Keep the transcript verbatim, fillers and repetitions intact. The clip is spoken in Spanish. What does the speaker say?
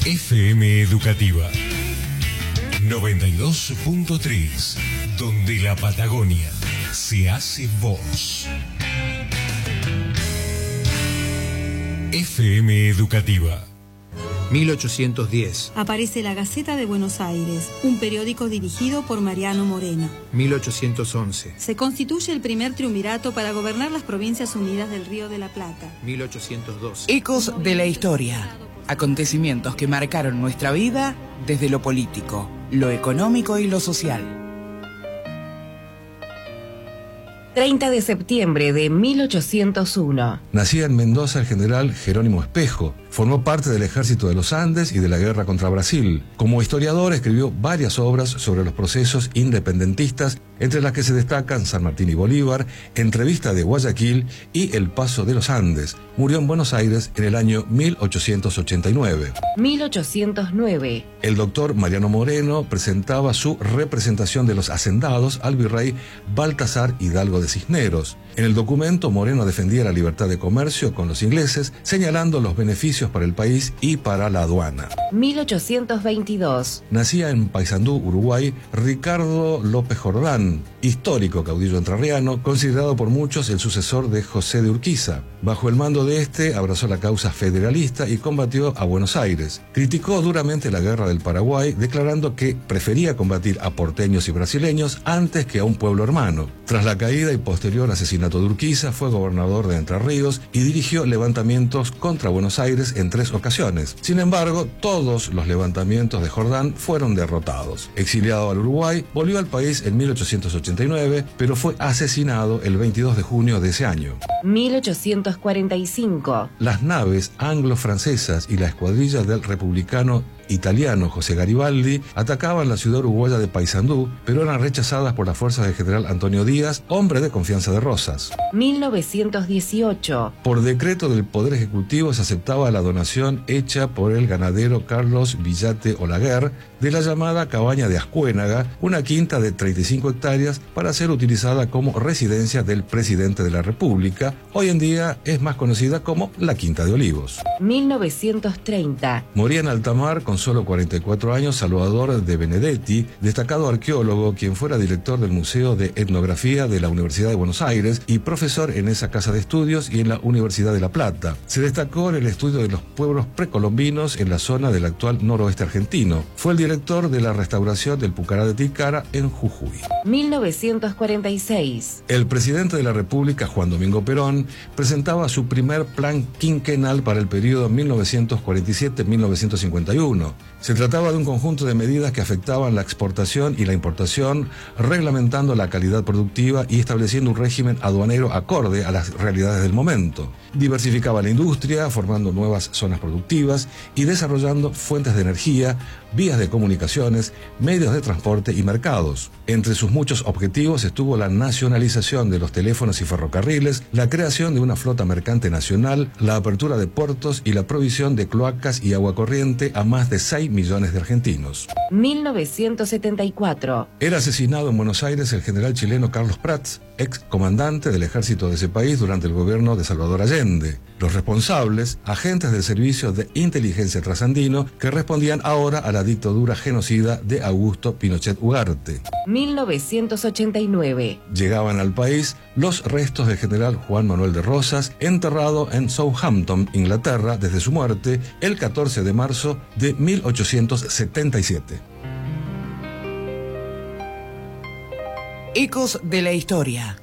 F M Educativa noventa y dos punto tres, donde la Patagonia se hace voz. F M Educativa. mil ochocientos diez. Aparece la Gaceta de Buenos Aires, un periódico dirigido por Mariano Moreno. mil ochocientos once. Se constituye el primer triunvirato para gobernar las Provincias Unidas del Río de la Plata. mil ochocientos doce. Ecos de la historia. Acontecimientos que marcaron nuestra vida desde lo político, lo económico y lo social. treinta de septiembre de mil ochocientos uno. Nacía en Mendoza el general Jerónimo Espejo. Formó parte del ejército de los Andes y de la guerra contra Brasil. Como historiador escribió varias obras sobre los procesos independentistas, entre las que se destacan San Martín y Bolívar, Entrevista de Guayaquil y El Paso de los Andes. Murió en Buenos Aires en el año mil ochocientos ochenta y nueve. mil ochocientos nueve. El doctor Mariano Moreno presentaba su representación de los hacendados al virrey Baltasar Hidalgo de Cisneros. En el documento, Moreno defendía la libertad de comercio con los ingleses, señalando los beneficios para el país y para la aduana. mil ochocientos veintidós. Nacía en Paysandú, Uruguay, Ricardo López Jordán, histórico caudillo entrerriano, considerado por muchos el sucesor de José de Urquiza. Bajo el mando de este, abrazó la causa federalista y combatió a Buenos Aires. Criticó duramente la guerra del Paraguay, declarando que prefería combatir a porteños y brasileños antes que a un pueblo hermano. Tras la caída y posterior asesinato de Urquiza, fue gobernador de Entre Ríos y dirigió levantamientos contra Buenos Aires en tres ocasiones. Sin embargo, todos los levantamientos de Jordán fueron derrotados. Exiliado al Uruguay, volvió al país en mil ochocientos ochenta y nueve, pero fue asesinado el veintidós de junio de ese año. mil ochocientos cuarenta y cinco. Las naves anglo-francesas y la escuadrilla del republicano italiano José Garibaldi atacaban la ciudad uruguaya de Paysandú, pero eran rechazadas por las fuerzas del general Antonio Díaz, hombre de confianza de Rosas. mil novecientos dieciocho. Por decreto del Poder Ejecutivo se aceptaba la donación hecha por el ganadero Carlos Villate Olaguer de la llamada Cabaña de Ascuénaga, una quinta de treinta y cinco hectáreas para ser utilizada como residencia del presidente de la República. Hoy en día es más conocida como la Quinta de Olivos. mil novecientos treinta. Moría en alta mar con solo cuarenta y cuatro años Salvador de Benedetti, destacado arqueólogo, quien fuera director del Museo de Etnografía de la Universidad de Buenos Aires y profesor en esa casa de estudios y en la Universidad de La Plata. Se destacó en el estudio de los pueblos precolombinos en la zona del actual noroeste argentino. Fue el director de la restauración del Pucará de Tilcara en Jujuy. mil novecientos cuarenta y seis. El presidente de la República, Juan Domingo Perón, presentaba su primer plan quinquenal para el periodo mil novecientos cuarenta y siete a mil novecientos cincuenta y uno. Se trataba de un conjunto de medidas que afectaban la exportación y la importación, reglamentando la calidad productiva y estableciendo un régimen aduanero acorde a las realidades del momento. Diversificaba la industria, formando nuevas zonas productivas y desarrollando fuentes de energía, vías de comunicaciones, medios de transporte y mercados. Entre sus muchos objetivos estuvo la nacionalización de los teléfonos y ferrocarriles, la creación de una flota mercante nacional, la apertura de puertos y la provisión de cloacas y agua corriente a más de seis millones de argentinos. mil novecientos setenta y cuatro. Era asesinado en Buenos Aires el general chileno Carlos Prats, ex comandante del ejército de ese país durante el gobierno de Salvador Allende. Los responsables, agentes del servicio de inteligencia trasandino, que respondían ahora a la dictadura genocida de Augusto Pinochet Ugarte. mil novecientos ochenta y nueve. Llegaban al país los restos del general Juan Manuel de Rosas, enterrado en Southampton, Inglaterra, desde su muerte el catorce de marzo de mil ochocientos setenta y siete. Ecos de la historia.